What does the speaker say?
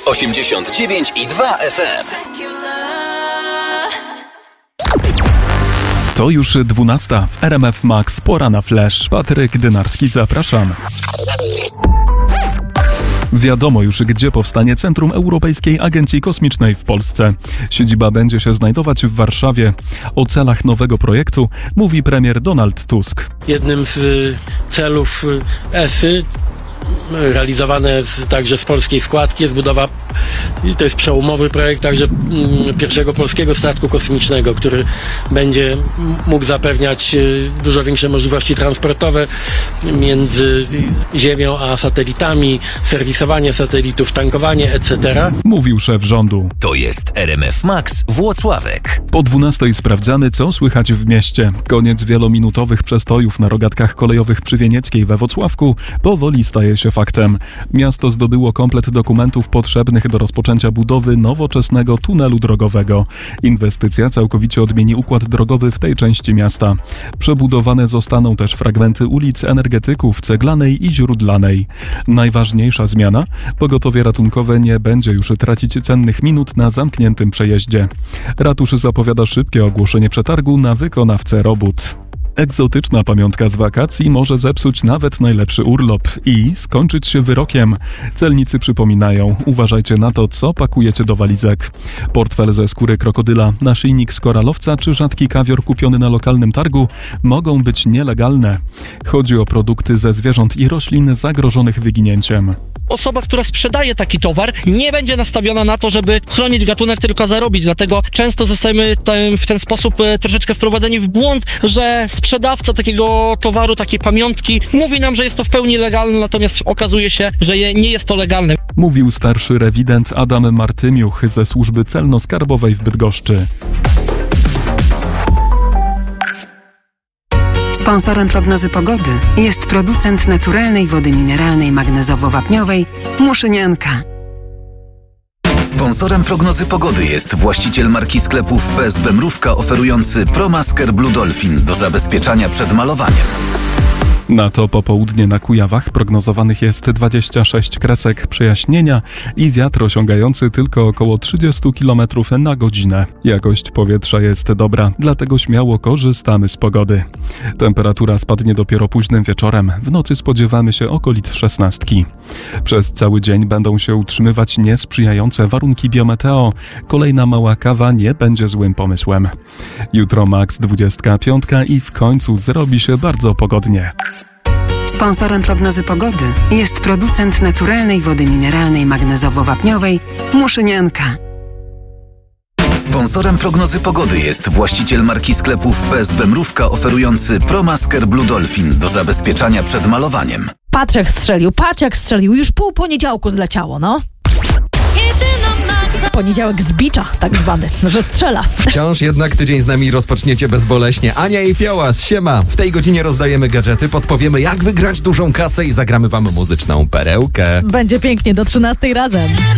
89,2 FM. To już 12 w RMF Max. Pora na flash. Patryk Dynarski, zapraszam. Wiadomo już, gdzie powstanie Centrum Europejskiej Agencji Kosmicznej w Polsce. Siedziba będzie się znajdować w Warszawie. O celach nowego projektu mówi premier Donald Tusk. Jednym z celów ESY, realizowane także z polskiej składki, jest budowa, i to jest przełomowy projekt, także pierwszego polskiego statku kosmicznego, który będzie mógł zapewniać dużo większe możliwości transportowe między Ziemią a satelitami, serwisowanie satelitów, tankowanie, etc. Mówił szef rządu. To jest RMF Max Włocławek. Po 12 sprawdzamy, co słychać w mieście. Koniec wielominutowych przestojów na rogatkach kolejowych przy Wienieckiej we Włocławku powoli staje się faktem. Miasto zdobyło komplet dokumentów potrzebnych do rozpoczęcia budowy nowoczesnego tunelu drogowego. Inwestycja całkowicie odmieni układ drogowy w tej części miasta. Przebudowane zostaną też fragmenty ulic Energetyków, Ceglanej i Źródlanej. Najważniejsza zmiana? Pogotowie ratunkowe nie będzie już tracić cennych minut na zamkniętym przejeździe. Ratusz zapowiada szybkie ogłoszenie przetargu na wykonawcę robót. Egzotyczna pamiątka z wakacji może zepsuć nawet najlepszy urlop i skończyć się wyrokiem. Celnicy przypominają, uważajcie na to, co pakujecie do walizek. Portfel ze skóry krokodyla, naszyjnik z koralowca czy rzadki kawior kupiony na lokalnym targu mogą być nielegalne. Chodzi o produkty ze zwierząt i roślin zagrożonych wyginięciem. Osoba, która sprzedaje taki towar, nie będzie nastawiona na to, żeby chronić gatunek, tylko zarobić. Dlatego często zostajemy w ten sposób troszeczkę wprowadzeni w błąd, że sprzedawca takiego towaru, takiej pamiątki mówi nam, że jest to w pełni legalne, natomiast okazuje się, że nie jest to legalne. Mówił starszy rewident Adam Martymiuch ze Służby Celno-Skarbowej w Bydgoszczy. Sponsorem prognozy pogody jest producent naturalnej wody mineralnej magnezowo-wapniowej Muszynianka. Sponsorem prognozy pogody jest właściciel marki sklepów PSB Mrówka oferujący ProMasker Blue Dolphin do zabezpieczania przed malowaniem. Na to popołudnie na Kujawach prognozowanych jest 26 kresek przejaśnienia i wiatr osiągający tylko około 30 km na godzinę. Jakość powietrza jest dobra, dlatego śmiało korzystamy z pogody. Temperatura spadnie dopiero późnym wieczorem, w nocy spodziewamy się okolic 16. Przez cały dzień będą się utrzymywać niesprzyjające warunki biometeo. Kolejna mała kawa nie będzie złym pomysłem. Jutro maks 25 i w końcu zrobi się bardzo pogodnie. Sponsorem prognozy pogody jest producent naturalnej wody mineralnej magnezowo-wapniowej Muszynianka. Sponsorem prognozy pogody jest właściciel marki sklepów PSB Mrówka oferujący ProMasker Blue Dolphin do zabezpieczania przed malowaniem. Patrz jak strzelił, już pół poniedziałku zleciało, no. Poniedziałek z bicza, tak zwany, że strzela. Wciąż jednak tydzień z nami rozpoczniecie bezboleśnie. Ania i Fiołas, siema. W tej godzinie rozdajemy gadżety, podpowiemy jak wygrać dużą kasę i zagramy wam muzyczną perełkę. Będzie pięknie, do 13 razem.